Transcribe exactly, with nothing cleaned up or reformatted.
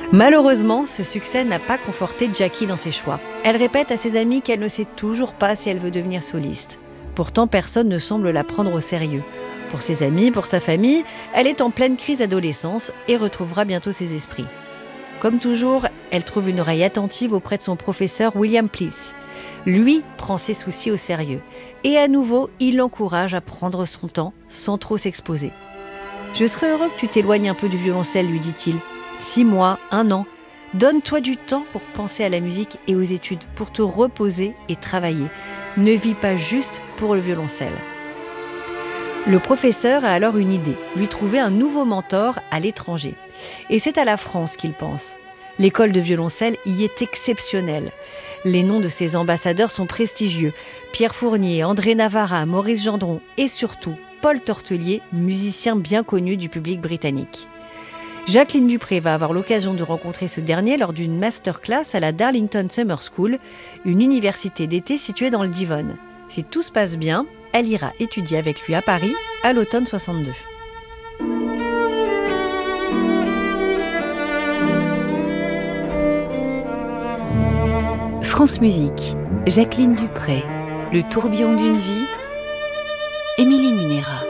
Malheureusement, ce succès n'a pas conforté Jackie dans ses choix. Elle répète à ses amis qu'elle ne sait toujours pas si elle veut devenir soliste. Pourtant, personne ne semble la prendre au sérieux. Pour ses amis, pour sa famille, elle est en pleine crise d'adolescence et retrouvera bientôt ses esprits. Comme toujours, elle trouve une oreille attentive auprès de son professeur William Pleath. Lui prend ses soucis au sérieux. Et à nouveau, il l'encourage à prendre son temps sans trop s'exposer. « Je serais heureux que tu t'éloignes un peu du violoncelle, lui dit-il. Six mois, un an. Donne-toi du temps pour penser à la musique et aux études, pour te reposer et travailler. Ne vis pas juste pour le violoncelle. » Le professeur a alors une idée, lui trouver un nouveau mentor à l'étranger. Et c'est à la France qu'il pense. L'école de violoncelle y est exceptionnelle. Les noms de ses ambassadeurs sont prestigieux. Pierre Fournier, André Navarra, Maurice Gendron et surtout Paul Tortelier, musicien bien connu du public britannique. Jacqueline Dupré va avoir l'occasion de rencontrer ce dernier lors d'une masterclass à la Darlington Summer School, une université d'été située dans le Devon. Si tout se passe bien, elle ira étudier avec lui à Paris à l'automne soixante-deux. France Musique, Jacqueline Dupré, Le tourbillon d'une vie, Émilie Munera.